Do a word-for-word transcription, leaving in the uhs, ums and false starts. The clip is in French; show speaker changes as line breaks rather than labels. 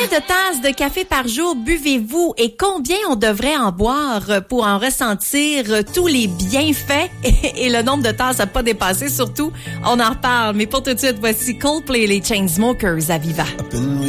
de tasses de café par jour buvez-vous et combien on devrait en boire pour en ressentir tous les bienfaits? Et le nombre de tasses n'a pas dépassé, surtout, on en reparle. Mais pour tout de suite, voici Coldplay et les Chainsmokers à Viva.